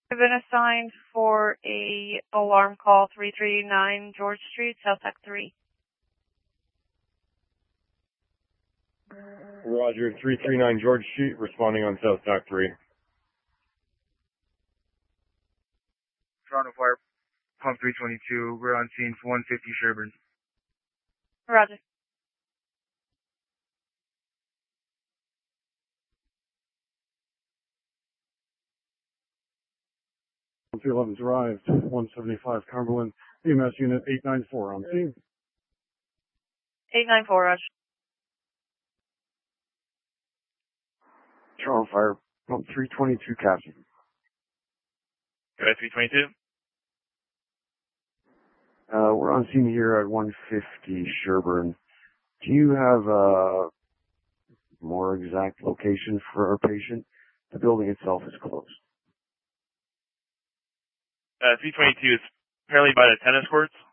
I've been assigned for a alarm call 339 George Street, South Dock 3. Roger, 339 George Street, responding on South Dock 3. Toronto Fire, pump 322, we're on scene for 150 Sherburne. Roger. 211's arrived, 175 Cumberland, EMS unit 894 on scene. 894, Roger. Toronto Fire, pump 322 Captain. Go ahead, 322. We're on scene here at 150 Sherburne. Do you have a more exact location for our patient? The building itself is closed. 322 is apparently by the tennis courts.